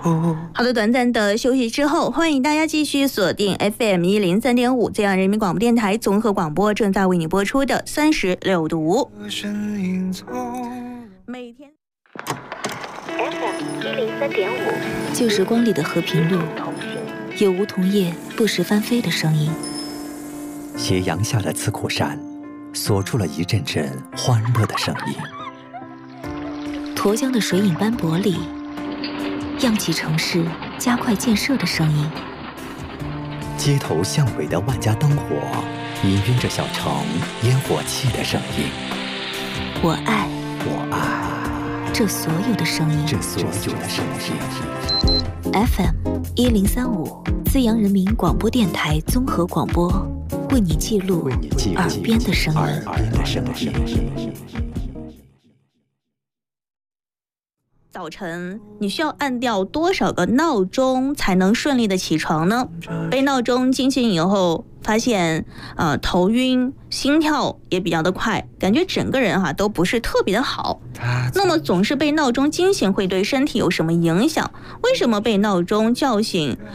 好的，短暂的休息之后，欢迎大家继续锁定 FM103.5浙江人民广播电台综合广播，正在为你播出的36度。每天 FM103.5，旧时光里的和平路，有梧桐叶不时翻飞的声音。 斜阳下的刺库山，锁住了一阵阵欢乐的声音。 沱江的水影斑驳里，漾起城市加快建设的声音。 街头巷尾的万家灯火，氤氲着小城烟火气的声音。 我爱这所有的声音。FM1035，资阳人民广播电台综合广播，为你记录耳边的声音。早晨，你需要按掉多少个闹钟才能顺利的起床呢？被闹钟惊醒以后，发现头晕，心跳也比较的快，感觉整个人都不是特别的好。那么总是被闹钟惊醒会对身体有什么影响？为什么被闹钟叫醒